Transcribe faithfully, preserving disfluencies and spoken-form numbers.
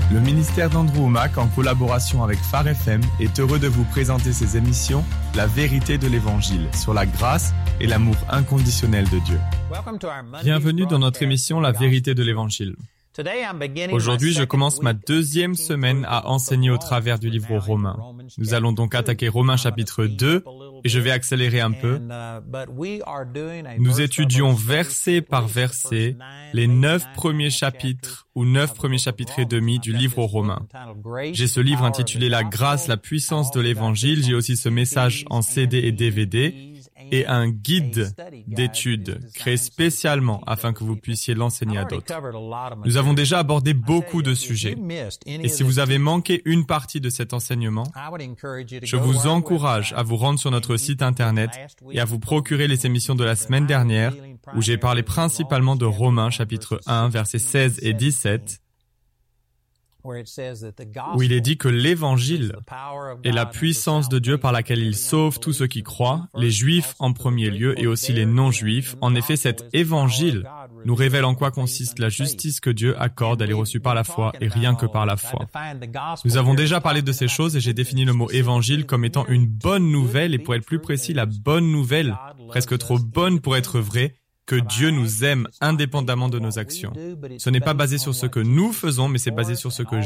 Le ministère d'Andrew Wommack, en collaboration avec Phare F M, est heureux de vous présenter ses émissions « La vérité de l'Évangile » sur la grâce et l'amour inconditionnel de Dieu. Bienvenue dans notre émission « La vérité de l'Évangile ». Aujourd'hui, je commence ma deuxième semaine à enseigner au travers du livre aux Romains. Nous allons donc attaquer Romains chapitre deux, et je vais accélérer un peu. Nous étudions verset par verset les neuf premiers chapitres ou neuf premiers chapitres et demi du livre aux Romains. J'ai ce livre intitulé « La grâce, la puissance de l'Évangile ». J'ai aussi ce message en C D et D V D et un guide d'études créé spécialement afin que vous puissiez l'enseigner à d'autres. Nous avons déjà abordé beaucoup de sujets. Et si vous avez manqué une partie de cet enseignement, je vous encourage à vous rendre sur notre site internet et à vous procurer les émissions de la semaine dernière où j'ai parlé principalement de Romains chapitre un, versets seize et dix-sept, où il est dit que l'Évangile est la puissance de Dieu par laquelle il sauve tous ceux qui croient, les Juifs en premier lieu et aussi les non-Juifs. En effet, cet Évangile nous révèle en quoi consiste la justice que Dieu accorde. Elle est reçue par la foi et rien que par la foi. Nous avons déjà parlé de ces choses et j'ai défini le mot Évangile comme étant une bonne nouvelle et pour être plus précis, la bonne nouvelle, presque trop bonne pour être vraie, que Dieu nous aime indépendamment de nos actions. Ce n'est pas basé sur ce que nous faisons, mais c'est basé sur ce que